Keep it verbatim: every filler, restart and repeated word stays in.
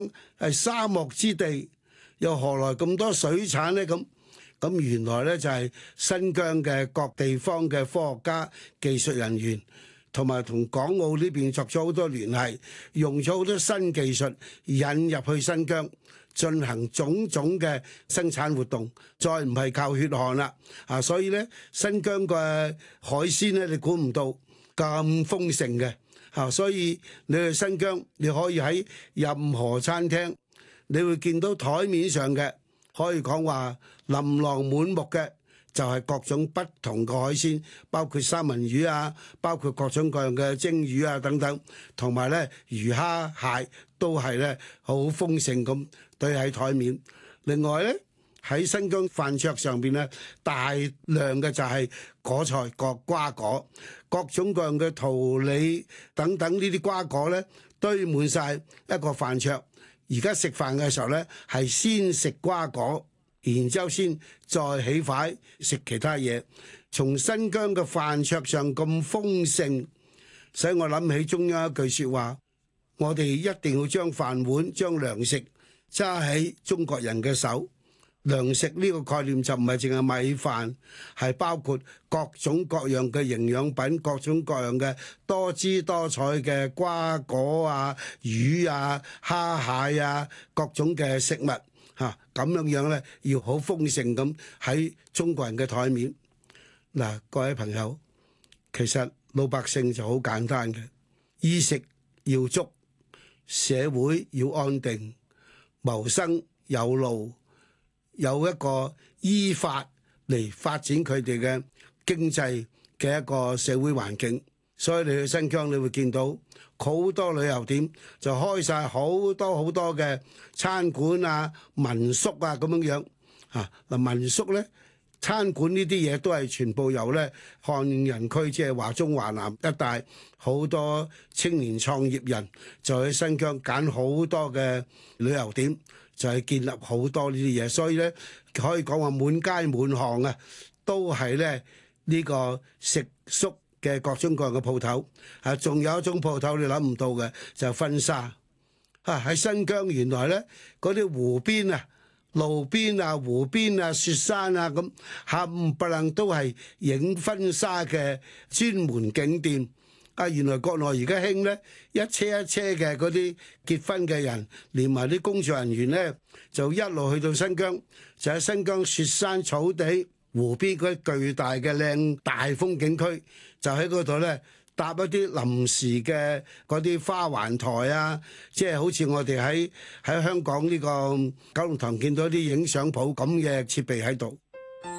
係沙漠之地，又何來咁多水產呢？咁咁原來呢，就係新疆嘅各地方嘅科學家、技術人員，同埋同港澳呢邊作咗好多聯繫，用咗好多新技術引入去新疆，進行種種嘅生產活動，再唔係靠血汗啦啊！所以呢，新疆嘅海鮮呢，你估唔到咁豐盛嘅啊！所以你去新疆，你可以喺任何餐廳，你會見到台面上嘅，可以講話琳琅滿目嘅，就係各種不同嘅海鮮，包括三文魚啊，包括各種各樣嘅蒸魚啊等等，同埋咧魚蝦蟹都係咧好豐盛咁堆喺台面。另外咧喺新疆飯桌上邊咧，大量嘅就係果菜、各瓜果、各種各樣嘅桃李等等呢啲瓜果咧堆滿晒一個飯桌。而家食飯嘅時候咧，係先食瓜果，然之後先再起筷食其他嘢。從新疆嘅飯桌上咁豐盛，使我諗起中央一句説話：我哋一定要將飯碗、將糧食揸喺中國人嘅手。糧食呢個概念就唔係淨係米飯，係包括各種各樣嘅營養品、各種各樣嘅多姿多彩嘅瓜果啊、魚啊、蝦蟹啊，各種嘅食物嚇，咁樣樣呢，要好豐盛咁喺中國人嘅台面。嗱，各位朋友，其實老百姓就好簡單嘅，衣食要足，社會要安定，謀生有路。有一個依法嚟發展佢哋嘅經濟嘅一個社會環境，所以你去新疆，你會見到好多旅遊點就開晒好多好多嘅餐館啊、民宿啊咁樣樣啊。嗱，民宿呢、餐館呢啲嘢都係全部由呢漢人區，即係華中華南一帶好多青年創業人就去新疆揀好多嘅旅遊點。就係建立好多呢啲嘢，所以咧可以講話滿街滿巷啊，都係咧呢個食宿嘅各種各樣嘅鋪頭啊。仲有一種鋪頭你諗唔到嘅就係婚紗啊！喺新疆原來咧嗰啲湖邊啊、路邊啊、湖邊啊、雪山啊咁冚唪唥都係影婚紗嘅專門景點。啊！原來國內而家興咧一車一車嘅嗰啲結婚嘅人，連埋啲工作人員咧，就一路去到新疆，就喺新疆雪山草地湖邊嗰啲巨大嘅靚大風景區，就喺嗰度咧搭一啲臨時嘅嗰啲花環台啊，即係好似我哋喺喺香港呢個九龍塘見到啲影相鋪咁嘅設備喺度。